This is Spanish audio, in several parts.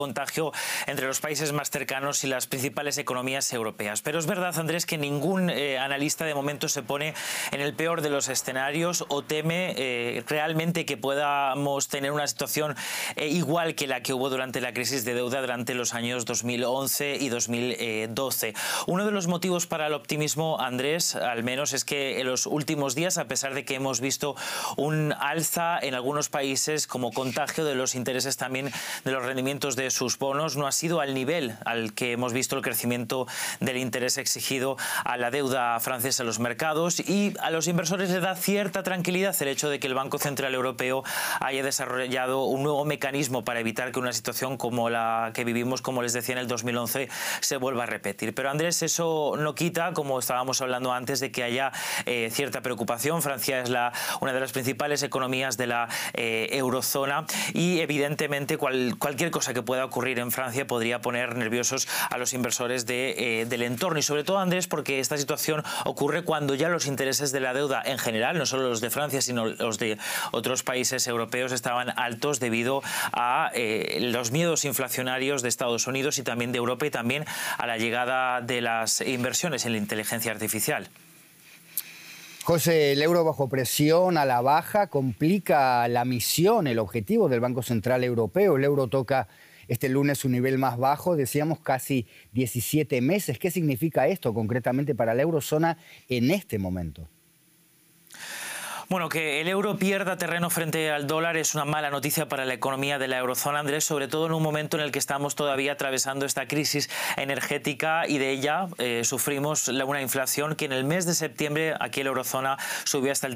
contagio entre los países más cercanos y las principales economías europeas. Pero es verdad, Andrés, que ningún analista de momento se pone en el peor de los escenarios o teme realmente que podamos tener una situación igual que la que hubo durante la crisis de deuda durante los años 2011 y 2012. Uno de los motivos para el optimismo, Andrés, al menos, es que en los últimos días, a pesar de que hemos visto un alza en algunos países como contagio de los intereses también de los rendimientos de sus bonos, no ha sido al nivel al que hemos visto el crecimiento del interés exigido a la deuda francesa en los mercados, y a los inversores les da cierta tranquilidad el hecho de que el Banco Central Europeo haya desarrollado un nuevo mecanismo para evitar que una situación como la que vivimos, como les decía, en el 2011 se vuelva a repetir. Pero, Andrés, eso no quita, como estábamos hablando antes, de que haya cierta preocupación. Francia es una de las principales economías de la eurozona y, evidentemente, cualquier cosa que pueda ocurrir en Francia podría poner nerviosos a los inversores del entorno. Y sobre todo, Andrés, porque esta situación ocurre cuando ya los intereses de la deuda en general, no solo los de Francia, sino los de otros países europeos, estaban altos debido a los miedos inflacionarios de Estados Unidos y también de Europa, y también a la llegada de las inversiones en la inteligencia artificial. José, el euro bajo presión a la baja complica la misión, el objetivo del Banco Central Europeo. El euro toca este lunes su nivel más bajo, decíamos casi 17 meses. ¿Qué significa esto concretamente para la eurozona en este momento? Bueno, que el euro pierda terreno frente al dólar es una mala noticia para la economía de la eurozona, Andrés, sobre todo en un momento en el que estamos todavía atravesando esta crisis energética, y de ella sufrimos una inflación que en el mes de septiembre aquí en la eurozona subió hasta el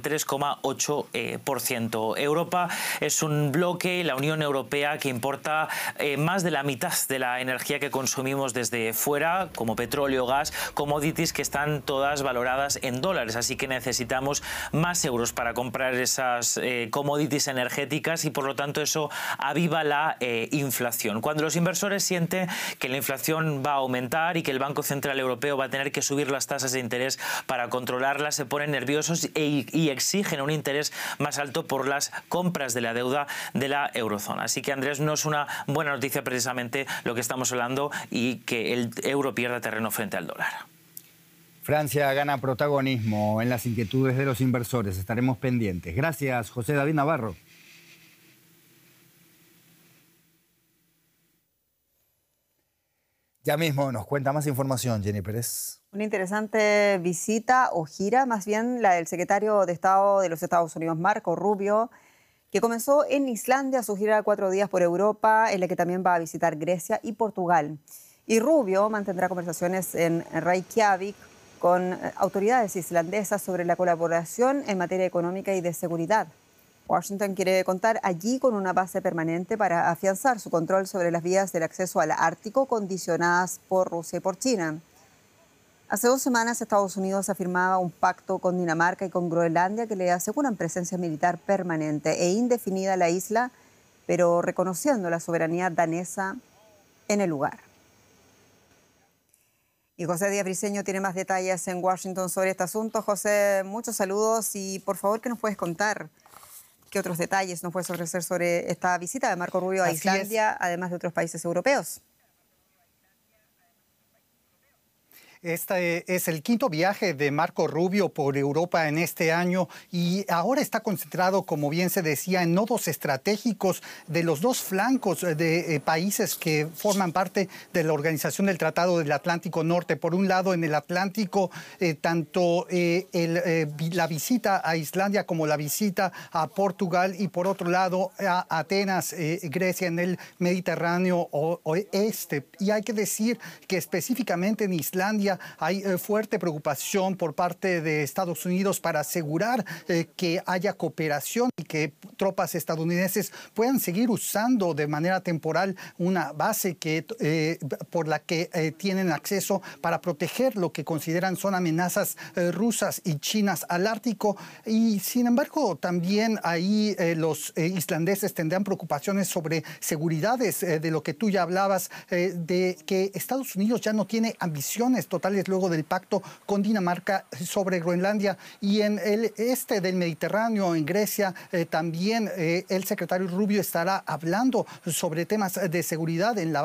3,8%. Europa es un bloque, la Unión Europea, que importa más de la mitad de la energía que consumimos desde fuera, como petróleo, gas, commodities, que están todas valoradas en dólares. Así que necesitamos más euros para comprar esas commodities energéticas, y por lo tanto eso aviva la inflación. Cuando los inversores sienten que la inflación va a aumentar y que el Banco Central Europeo va a tener que subir las tasas de interés para controlarla, se ponen nerviosos y exigen un interés más alto por las compras de la deuda de la eurozona. Así que, Andrés, no es una buena noticia precisamente lo que estamos hablando, y que el euro pierda terreno frente al dólar. Francia gana protagonismo en las inquietudes de los inversores. Estaremos pendientes. Gracias, José David Navarro. Ya mismo nos cuenta más información, Jenny Pérez. Una interesante visita o gira, más bien la del secretario de Estado de los Estados Unidos, Marco Rubio, que comenzó en Islandia su gira de 4 días por Europa, en la que también va a visitar Grecia y Portugal. Y Rubio mantendrá conversaciones en Reykjavik con autoridades islandesas sobre la colaboración en materia económica y de seguridad. Washington quiere contar allí con una base permanente para afianzar su control sobre las vías del acceso al Ártico condicionadas por Rusia y por China. Hace 2 semanas Estados Unidos afirmaba un pacto con Dinamarca y con Groenlandia que le aseguran presencia militar permanente e indefinida a la isla, pero reconociendo la soberanía danesa en el lugar. Y José Díaz Briceño tiene más detalles en Washington sobre este asunto. José, muchos saludos, y por favor, ¿qué nos puedes contar? ¿Qué otros detalles nos puedes ofrecer sobre esta visita de Marco Rubio a Islandia, además de otros países europeos? Este es el 5º viaje de Marco Rubio por Europa en este año, y ahora está concentrado, como bien se decía, en nodos estratégicos de los 2 flancos de países que forman parte de la Organización del Tratado del Atlántico Norte. Por un lado, en el Atlántico, tanto la visita a Islandia como la visita a Portugal, y por otro lado a Atenas, Grecia, en el Mediterráneo oeste. Y hay que decir que específicamente en Islandia hay fuerte preocupación por parte de Estados Unidos para asegurar que haya cooperación y que tropas estadounidenses puedan seguir usando de manera temporal una base por la que tienen acceso para proteger lo que consideran son amenazas rusas y chinas al Ártico. Y sin embargo, también ahí los islandeses tendrán preocupaciones sobre seguridades, de lo que tú ya hablabas, de que Estados Unidos ya no tiene ambiciones totalmente estatales luego del pacto con Dinamarca sobre Groenlandia. Y en el este del Mediterráneo, en Grecia, también el secretario Rubio estará hablando sobre temas de seguridad en la